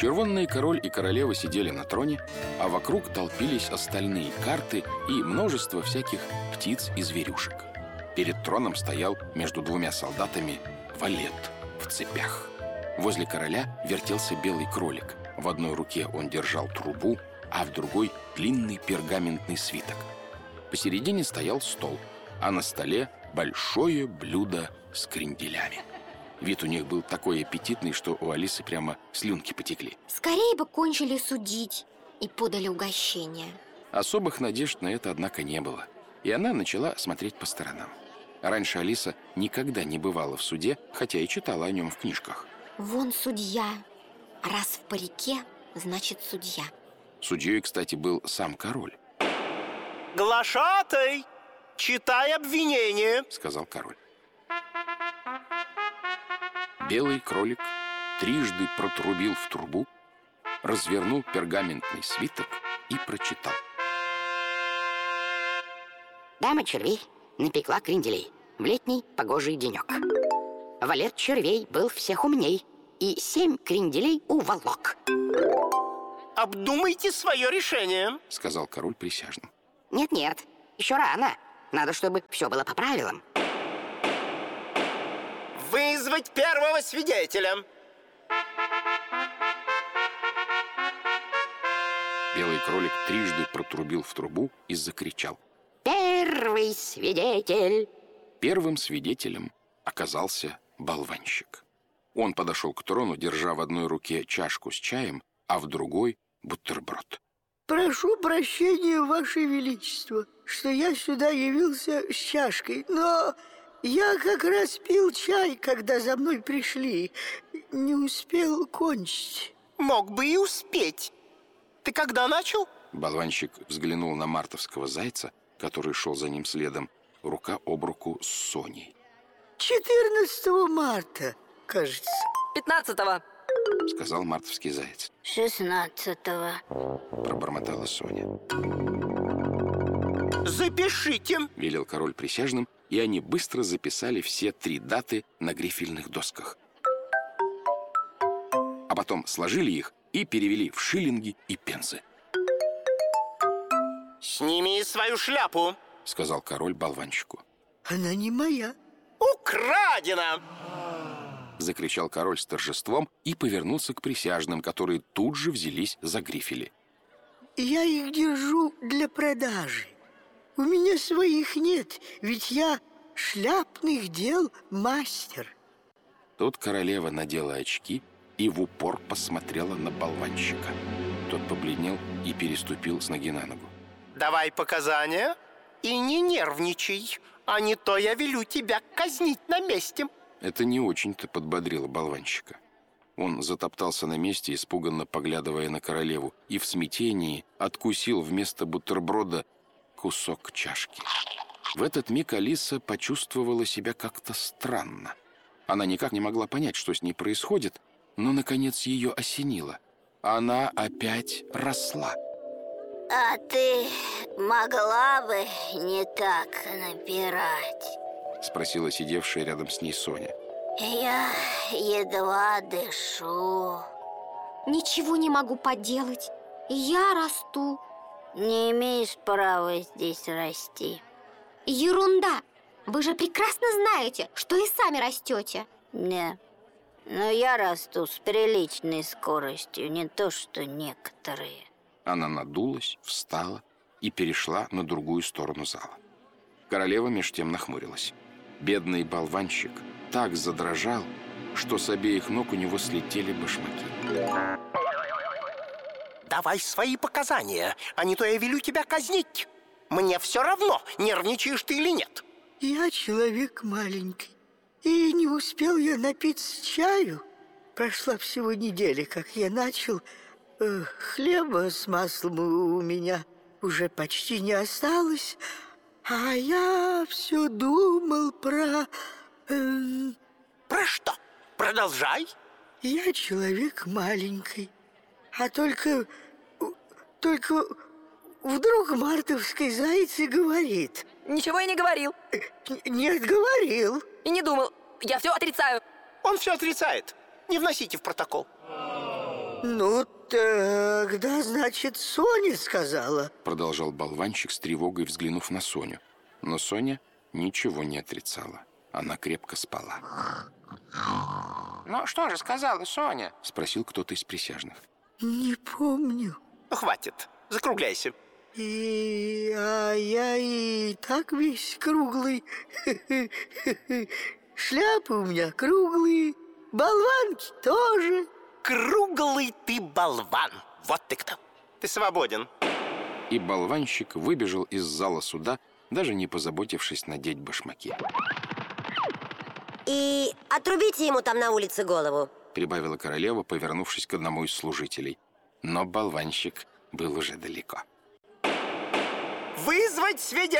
Червонный король и королева сидели на троне, а вокруг толпились остальные карты и множество всяких птиц и зверюшек. Перед троном стоял между двумя солдатами валет в цепях. Возле короля вертелся белый кролик. В одной руке он держал трубу, а в другой — длинный пергаментный свиток. Посередине стоял стол, а на столе большое блюдо с кренделями. Вид у них был такой аппетитный, что у Алисы прямо слюнки потекли. Скорее бы кончили судить и подали угощение. Особых надежд на это, однако, не было. И она начала смотреть по сторонам. Раньше Алиса никогда не бывала в суде, хотя и читала о нем в книжках. Вон судья. Раз в парике, значит судья. Судьей, кстати, был сам король. «Глашатай, читай обвинение», — сказал король. Белый кролик трижды протрубил в трубу, развернул пергаментный свиток и прочитал. Дама червей напекла кренделей в летний погожий денек. Валет червей был всех умней и 7 кренделей уволок. «Обдумайте свое решение», — сказал король присяжным. Нет, еще рано. Надо, чтобы все было по правилам. «Вызвать первого свидетеля». Белый кролик трижды протрубил в трубу и закричал. Первый свидетель. Первым свидетелем оказался болванщик. Он подошел к трону, держа в одной руке чашку с чаем, а в другой — бутерброд. Прошу прощения, Ваше Величество, что я сюда явился с чашкой, но я как раз пил чай, когда за мной пришли. Не успел кончить. Мог бы и успеть. Ты когда начал? Болванщик взглянул на мартовского зайца, который шел за ним следом, рука об руку с Соней. 14 марта, кажется. 15-го, сказал мартовский заяц. 16-го, пробормотала Соня. Запишите, велел король присяжным, и они быстро записали все 3 даты на грифельных досках. А потом сложили их и перевели в шиллинги и пенсы. «Сними свою шляпу», — сказал король болванщику. Она не моя. «Украдена!» — закричал король с торжеством и повернулся к присяжным, которые тут же взялись за грифели. Я их держу для продажи. У меня своих нет, ведь я шляпных дел мастер. Тут королева надела очки и в упор посмотрела на болванщика. Тот побледнел и переступил с ноги на ногу. «Давай показания и не нервничай, а не то я велю тебя казнить на месте». Это не очень-то подбодрило болванщика. Он затоптался на месте, испуганно поглядывая на королеву, и в смятении откусил вместо бутерброда кусок чашки. В этот миг Алиса почувствовала себя как-то странно. Она никак не могла понять, что с ней происходит, но, наконец, ее осенило. Она опять росла. А ты могла бы не так напирать? Спросила сидевшая рядом с ней Соня. Я едва дышу. Ничего не могу поделать. Я расту. Не имеешь права здесь расти. Ерунда. Вы же прекрасно знаете, что и сами растете. Не, но я расту с приличной скоростью, не то что некоторые. Она надулась, встала и перешла на другую сторону зала. Королева меж тем нахмурилась. Бедный болванщик так задрожал, что с обеих ног у него слетели башмаки. «Давай свои показания, а не то я велю тебя казнить. Мне все равно, нервничаешь ты или нет». Я человек маленький, и не успел я напиться чаю. Прошла всего неделя, как я начал. Хлеба с маслом у меня уже почти не осталось, а я все думал про... Про что? Продолжай. Я человек маленький, а только вдруг мартовский заяц и говорит... Ничего я не говорил. Нет, говорил. И не думал. Я все отрицаю. Он все отрицает. Не вносите в протокол. Ну, тогда, значит, Соня сказала. Продолжал болванчик с тревогой, взглянув на Соню. Но Соня ничего не отрицала. Она крепко спала. «Ну, что же сказала Соня?» — спросил кто-то из присяжных. Не помню. Ну, хватит, закругляйся. А я и так весь круглый. Шляпы у меня круглые, болванки тоже. Круглый ты болван. Вот ты кто. Ты свободен. И болванщик выбежал из зала суда, даже не позаботившись надеть башмаки. И отрубите ему там на улице голову, Прибавила королева, повернувшись к одному из служителей. Но болванщик был уже далеко. Вызвать свидетеля!